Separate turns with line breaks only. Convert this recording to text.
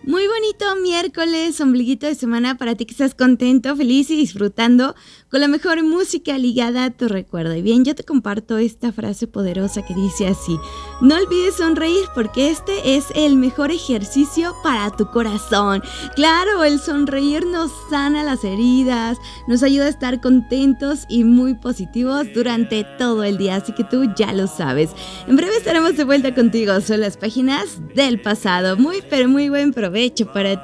Muy bonito miércoles, ombliguito de semana para ti que estás contento, feliz y disfrutando con la mejor música ligada a tu recuerdo. Y bien, yo te comparto esta frase poderosa que dice así: no olvides sonreír porque este es el mejor ejercicio para tu corazón. Claro, el sonreír nos sana las heridas, nos ayuda a estar contentos y muy positivos durante todo el día, así que tú ya lo sabes. En breve estaremos de vuelta contigo, son las páginas del pasado. Muy, pero muy buen provecho para